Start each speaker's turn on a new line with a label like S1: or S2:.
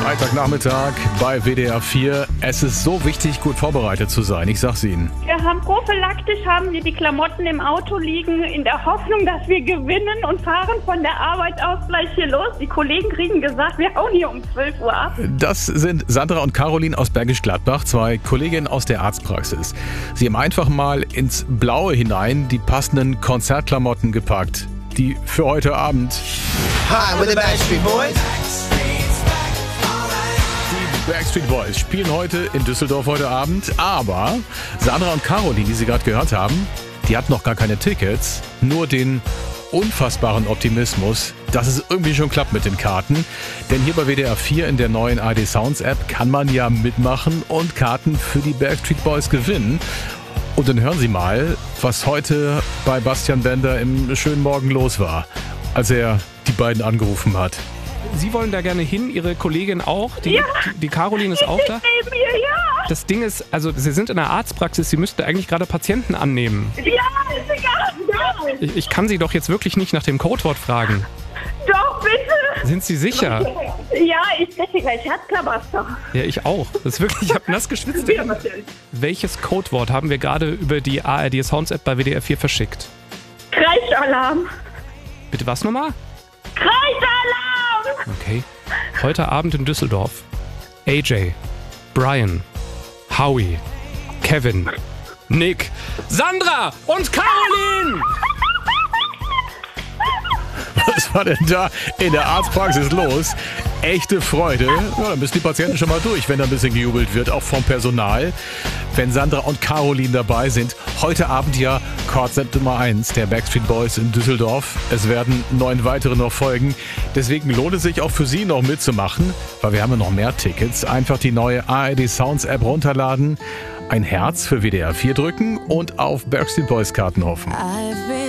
S1: Freitagnachmittag bei WDR 4. Es ist so wichtig, gut vorbereitet zu sein. Ich sag's Ihnen.
S2: Wir haben prophylaktisch die Klamotten im Auto liegen, in der Hoffnung, dass wir gewinnen und fahren von der Arbeit aus gleich hier los. Die Kollegen kriegen gesagt, wir hauen hier um 12 Uhr ab.
S1: Das sind Sandra und Caroline aus Bergisch Gladbach, zwei Kolleginnen aus der Arztpraxis. Sie haben einfach mal ins Blaue hinein die passenden Konzertklamotten gepackt. Die für heute Abend.
S3: Hi, we're the Backstreet Boys.
S1: Die Backstreet Boys spielen heute in Düsseldorf heute Abend, aber Sandra und Caroline, die Sie gerade gehört haben, die hatten noch gar keine Tickets, nur den unfassbaren Optimismus, dass es irgendwie schon klappt mit den Karten. Denn hier bei WDR 4 in der neuen ARD Sounds App kann man ja mitmachen und Karten für die Backstreet Boys gewinnen. Und dann hören Sie mal, was heute bei Bastian Bender im schönen Morgen los war, als er die beiden angerufen hat.
S4: Sie wollen da gerne hin, Ihre Kollegin auch? Die Caroline ist auch da?
S2: Neben mir, ja.
S4: Das Ding ist, also Sie sind in der Arztpraxis, Sie müssten eigentlich gerade Patienten annehmen.
S2: Ja, ist egal.
S4: Ich kann Sie doch jetzt wirklich nicht nach dem Codewort fragen.
S2: Doch, bitte.
S4: Sind Sie sicher?
S2: Ja, ich kriege gleich Herzklabaster.
S4: Ja, ich auch. Das ist wirklich, ich habe nass geschwitzt. Welches Codewort haben wir gerade über die ARD Sounds App bei WDR 4 verschickt?
S2: Kreischalarm.
S4: Bitte was nochmal?
S2: Kreischalarm.
S4: Okay. Heute Abend in Düsseldorf. AJ, Brian, Howie, Kevin, Nick, Sandra und Caroline!
S1: Was war denn da in der Arztpraxis los? Echte Freude. Ja, dann müssen die Patienten schon mal durch, wenn da ein bisschen gejubelt wird, auch vom Personal. Wenn Sandra und Caroline dabei sind. Heute Abend ja Konzert Nummer 1 der Backstreet Boys in Düsseldorf. Es werden 9 weitere noch folgen. Deswegen lohnt es sich auch für Sie noch mitzumachen, weil wir haben ja noch mehr Tickets. Einfach die neue ARD Sounds App runterladen, ein Herz für WDR 4 drücken und auf Backstreet Boys Karten hoffen.